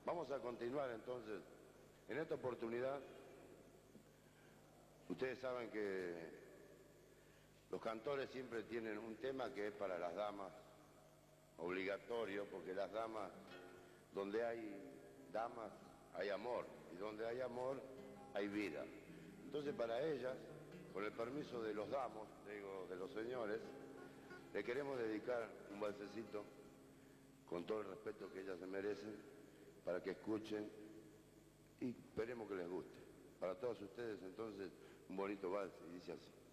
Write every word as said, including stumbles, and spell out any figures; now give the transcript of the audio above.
Vamos a continuar entonces. En esta oportunidad, ustedes saben que los cantores siempre tienen un tema que es para las damas, obligatorio, porque las damas, donde hay damas, hay amor, y donde hay amor, hay vida. Entonces para ellas, con el permiso de los damos, digo, de los señores, le queremos dedicar un valsecito con todo el respeto que ellas se merecen, para que escuchen y esperemos que les guste. Para todos ustedes, entonces, un bonito vals, y dice así.